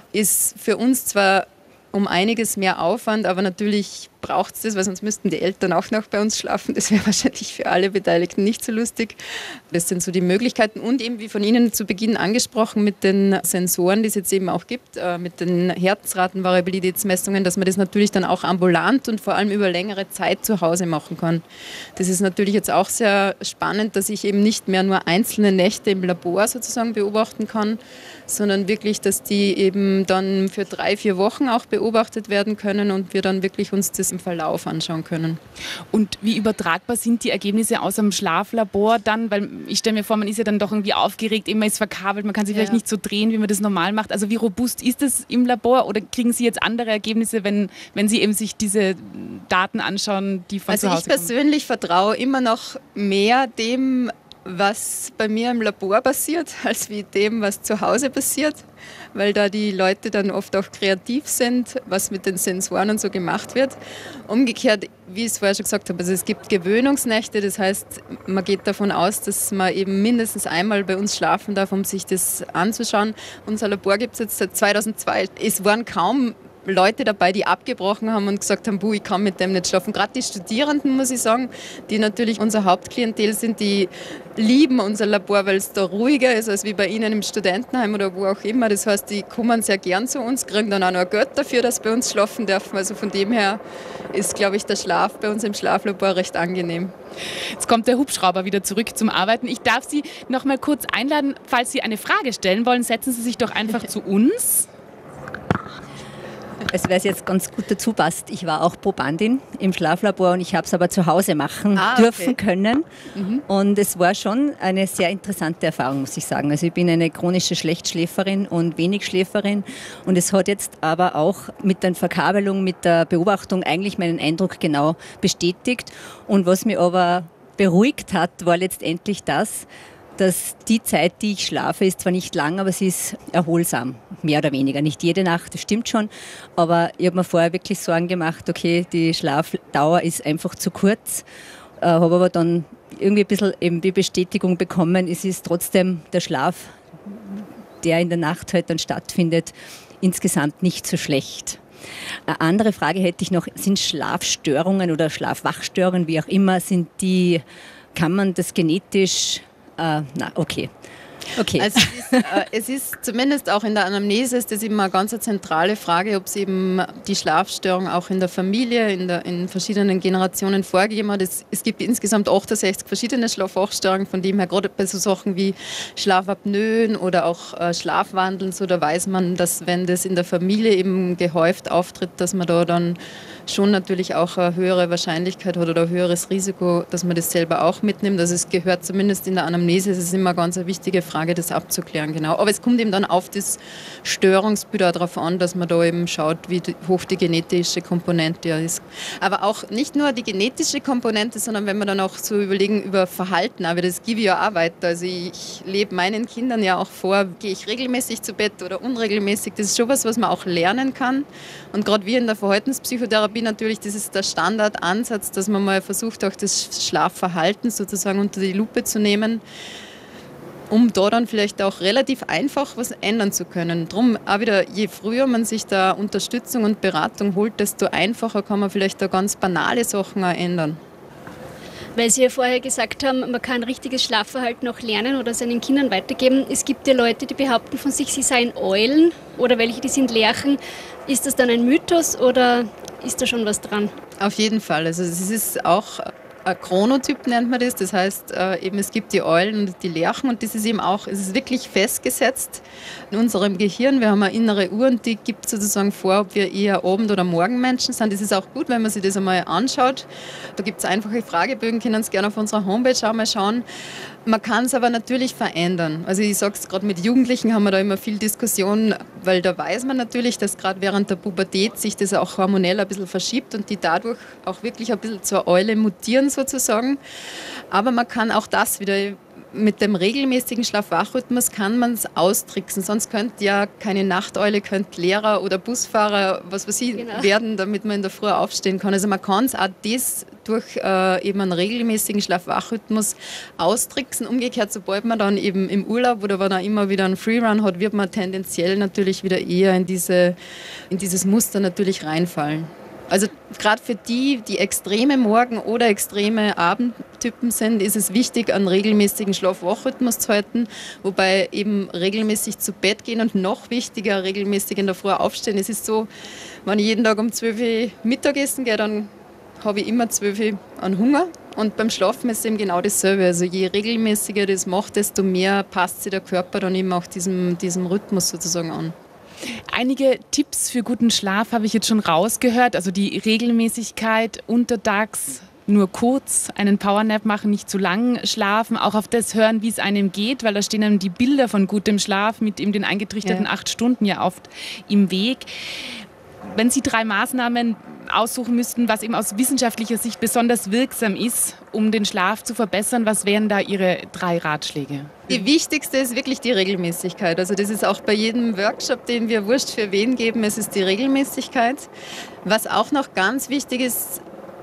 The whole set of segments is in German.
ist für uns zwar um einiges mehr Aufwand, aber natürlich braucht es das, weil sonst müssten die Eltern auch noch bei uns schlafen. Das wäre wahrscheinlich für alle Beteiligten nicht so lustig. Das sind so die Möglichkeiten und eben, wie von Ihnen zu Beginn angesprochen, mit den Sensoren, die es jetzt eben auch gibt, mit den Herzratenvariabilitätsmessungen, dass man das natürlich dann auch ambulant und vor allem über längere Zeit zu Hause machen kann. Das ist natürlich jetzt auch sehr spannend, dass ich eben nicht mehr nur einzelne Nächte im Labor sozusagen beobachten kann, sondern wirklich, dass die eben dann für 3-4 Wochen auch beobachtet werden können und wir dann wirklich uns das im Verlauf anschauen können. Und wie übertragbar sind die Ergebnisse aus dem Schlaflabor dann? Weil ich stelle mir vor, man ist ja dann doch irgendwie aufgeregt, immer ist verkabelt, man kann sich vielleicht nicht so drehen, wie man das normal macht. Also wie robust ist das im Labor oder kriegen Sie jetzt andere Ergebnisse, wenn Sie eben sich diese Daten anschauen, die von zu Hause kommen? Also ich persönlich vertraue immer noch mehr dem, was bei mir im Labor passiert, als wie dem, was zu Hause passiert, weil da die Leute dann oft auch kreativ sind, was mit den Sensoren und so gemacht wird. Umgekehrt, wie ich es vorher schon gesagt habe, also es gibt Gewöhnungsnächte, das heißt, man geht davon aus, dass man eben mindestens einmal bei uns schlafen darf, um sich das anzuschauen. Unser Labor gibt es jetzt seit 2002. Es waren kaum Leute dabei, die abgebrochen haben und gesagt haben, ich kann mit dem nicht schlafen. Gerade die Studierenden, muss ich sagen, die natürlich unser Hauptklientel sind, die lieben unser Labor, weil es da ruhiger ist als wie bei Ihnen im Studentenheim oder wo auch immer. Das heißt, die kommen sehr gern zu uns, kriegen dann auch noch Geld dafür, dass sie bei uns schlafen dürfen. Also von dem her ist, glaube ich, der Schlaf bei uns im Schlaflabor recht angenehm. Jetzt kommt der Hubschrauber wieder zurück zum Arbeiten. Ich darf Sie noch mal kurz einladen, falls Sie eine Frage stellen wollen, setzen Sie sich doch einfach zu uns. Also, weil es jetzt ganz gut dazu passt, ich war auch Probandin im Schlaflabor und ich habe es aber zu Hause machen dürfen können. Und es war schon eine sehr interessante Erfahrung, muss ich sagen. Also ich bin eine chronische Schlechtschläferin und Wenigschläferin und es hat jetzt aber auch mit der Verkabelung, mit der Beobachtung eigentlich meinen Eindruck genau bestätigt. Und was mich aber beruhigt hat, war letztendlich das, dass die Zeit, die ich schlafe, ist zwar nicht lang, aber sie ist erholsam, mehr oder weniger. Nicht jede Nacht, das stimmt schon, aber ich habe mir vorher wirklich Sorgen gemacht, okay, die Schlafdauer ist einfach zu kurz, habe aber dann irgendwie ein bisschen eben die Bestätigung bekommen, es ist trotzdem der Schlaf, der in der Nacht halt dann stattfindet, insgesamt nicht so schlecht. Eine andere Frage hätte ich noch, sind Schlafstörungen oder Schlafwachstörungen, wie auch immer, kann man das genetisch okay. Also es ist zumindest auch in der Anamnese ist das immer eine ganz zentrale Frage, ob es eben die Schlafstörung auch in der Familie, in verschiedenen Generationen vorgegeben hat. Es gibt insgesamt 68 verschiedene Schlafwachstörungen, von dem her gerade bei so Sachen wie Schlafapnoen oder auch Schlafwandeln, so da weiß man, dass wenn das in der Familie eben gehäuft auftritt, dass man da dann schon natürlich auch eine höhere Wahrscheinlichkeit hat oder ein höheres Risiko, dass man das selber auch mitnimmt. Also es gehört zumindest in der Anamnese, es ist immer ganz eine wichtige Frage, das abzuklären, genau. Aber es kommt eben dann auf das Störungsbild auch darauf an, dass man da eben schaut, wie hoch die genetische Komponente ist. Aber auch nicht nur die genetische Komponente, sondern wenn wir dann auch so überlegen über Verhalten, aber das gebe ich ja auch weiter. Also ich lebe meinen Kindern ja auch vor, gehe ich regelmäßig zu Bett oder unregelmäßig. Das ist schon was man auch lernen kann. Und gerade wir in der Verhaltenspsychotherapie natürlich, das ist der Standardansatz, dass man mal versucht, auch das Schlafverhalten sozusagen unter die Lupe zu nehmen, um da dann vielleicht auch relativ einfach was ändern zu können. Drum auch wieder, je früher man sich da Unterstützung und Beratung holt, desto einfacher kann man vielleicht da ganz banale Sachen auch ändern. Weil Sie ja vorher gesagt haben, man kann richtiges Schlafverhalten auch lernen oder seinen Kindern weitergeben. Es gibt ja Leute, die behaupten von sich, sie seien Eulen oder welche, die sind Lerchen. Ist das dann ein Mythos oder ist da schon was dran? Auf jeden Fall. Also es ist auch ein Chronotyp, nennt man das. Das heißt, eben es gibt die Eulen und die Lerchen und das ist eben auch, es ist wirklich festgesetzt in unserem Gehirn. Wir haben eine innere Uhr und die gibt sozusagen vor, ob wir eher Abend- oder Morgenmenschen sind. Das ist auch gut, wenn man sich das einmal anschaut. Da gibt es einfache Fragebögen, können Sie gerne auf unserer Homepage auch mal schauen. Man kann es aber natürlich verändern. Also ich sage es gerade mit Jugendlichen haben wir da immer viel Diskussion, weil da weiß man natürlich, dass gerade während der Pubertät sich das auch hormonell ein bisschen verschiebt und die dadurch auch wirklich ein bisschen zur Eule mutieren sozusagen. Aber man kann auch das wieder mit dem regelmäßigen Schlaf-Wach-Rhythmus kann man es austricksen. Sonst könnte ja keine Nachteule, könnte Lehrer oder Busfahrer, was weiß ich, werden, damit man in der Früh aufstehen kann. Also man kann es auch das durch eben einen regelmäßigen Schlaf-Wach-Rhythmus austricksen. Umgekehrt, sobald man dann eben im Urlaub oder wenn er immer wieder einen Freerun hat, wird man tendenziell natürlich wieder eher in dieses Muster natürlich reinfallen. Also gerade für die extreme Morgen- oder extreme Abendtypen sind, ist es wichtig, einen regelmäßigen Schlaf-Wach-Rhythmus zu halten, wobei eben regelmäßig zu Bett gehen und noch wichtiger, regelmäßig in der Früh aufstehen. Es ist so, wenn ich jeden Tag um 12 Uhr Mittagessen gehe, dann habe ich immer 12 Uhr an Hunger. Und beim Schlafen ist es eben genau dasselbe. Also je regelmäßiger das macht, desto mehr passt sich der Körper dann eben auch diesem Rhythmus sozusagen an. Einige Tipps für guten Schlaf habe ich jetzt schon rausgehört. Also die Regelmäßigkeit, untertags nur kurz einen Powernap machen, nicht zu lang schlafen, auch auf das hören, wie es einem geht, weil da stehen einem die Bilder von gutem Schlaf mit eben den eingetrichterten 8 Stunden ja oft im Weg. Wenn Sie 3 Maßnahmen aussuchen müssten, was eben aus wissenschaftlicher Sicht besonders wirksam ist, um den Schlaf zu verbessern, was wären da Ihre 3 Ratschläge? Die wichtigste ist wirklich die Regelmäßigkeit. Also das ist auch bei jedem Workshop, den wir wurscht für wen geben, es ist die Regelmäßigkeit. Was auch noch ganz wichtig ist,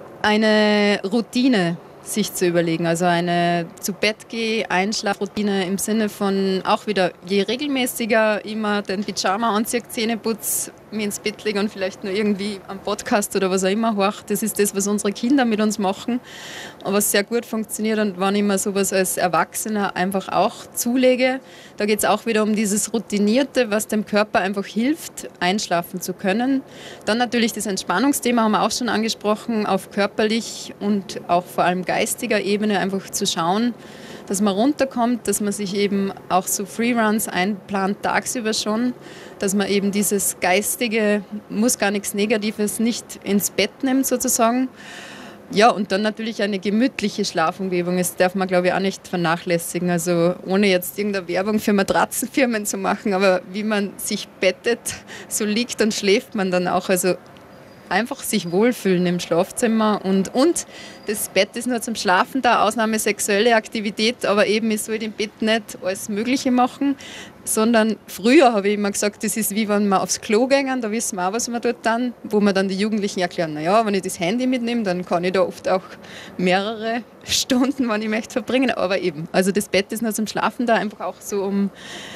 eine Routine sich zu überlegen. Also eine Zu-Bett-Geh-Einschlafroutine im Sinne von auch wieder, je regelmäßiger immer den Pyjama anziehe, Zähne putze, mir ins Bett lege und vielleicht nur irgendwie am Podcast oder was auch immer horche. Das ist das, was unsere Kinder mit uns machen und was sehr gut funktioniert. Und wenn ich mir sowas als Erwachsener einfach auch zulege, da geht es auch wieder um dieses Routinierte, was dem Körper einfach hilft, einschlafen zu können. Dann natürlich das Entspannungsthema haben wir auch schon angesprochen, auf körperlich und auch vor allem geistiger Ebene einfach zu schauen, dass man runterkommt, dass man sich eben auch so Freeruns einplant, tagsüber schon, dass man eben dieses Geistige, muss gar nichts Negatives, nicht ins Bett nimmt sozusagen. Ja, und dann natürlich eine gemütliche Schlafumgebung. Das darf man, glaube ich, auch nicht vernachlässigen. Also ohne jetzt irgendeine Werbung für Matratzenfirmen zu machen, aber wie man sich bettet, so liegt und schläft man dann auch. Also einfach sich wohlfühlen im Schlafzimmer und das Bett ist nur zum Schlafen da, Ausnahme sexuelle Aktivität, aber eben, ich soll im Bett nicht alles Mögliche machen, sondern früher habe ich immer gesagt, das ist wie wenn wir aufs Klo gehen, da wissen wir auch, was wir dort dann, wo wir dann die Jugendlichen erklären, naja, wenn ich das Handy mitnehme, dann kann ich da oft auch mehrere Stunden, wenn ich möchte, verbringen, aber eben, also das Bett ist nur zum Schlafen da, einfach auch so, um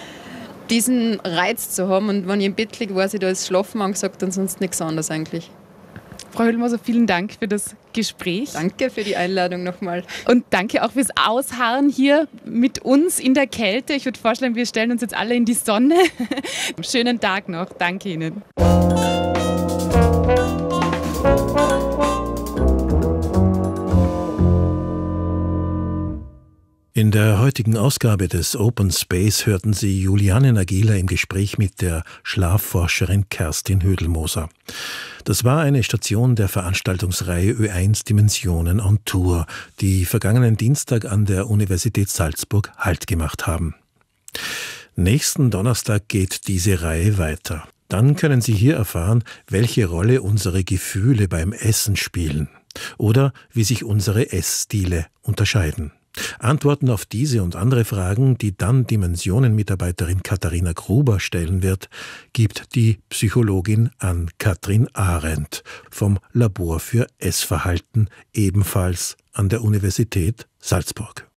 diesen Reiz zu haben und wenn ich im Bett liege, weiß ich, da ist Schlafen angesagt und sonst nichts anderes eigentlich. Frau Hödelmoser, vielen Dank für das Gespräch. Danke für die Einladung nochmal. Und danke auch fürs Ausharren hier mit uns in der Kälte. Ich würde vorschlagen, wir stellen uns jetzt alle in die Sonne. Schönen Tag noch. Danke Ihnen. In der heutigen Ausgabe des Open Space hörten Sie Juliane Nagela im Gespräch mit der Schlafforscherin Kerstin Hödelmoser. Das war eine Station der Veranstaltungsreihe Ö1 Dimensionen on Tour, die vergangenen Dienstag an der Universität Salzburg Halt gemacht haben. Nächsten Donnerstag geht diese Reihe weiter. Dann können Sie hier erfahren, welche Rolle unsere Gefühle beim Essen spielen oder wie sich unsere Essstile unterscheiden. Antworten auf diese und andere Fragen, die dann Dimensionen-Mitarbeiterin Katharina Gruber stellen wird, gibt die Psychologin Ann-Kathrin Arendt vom Labor für Essverhalten, ebenfalls an der Universität Salzburg.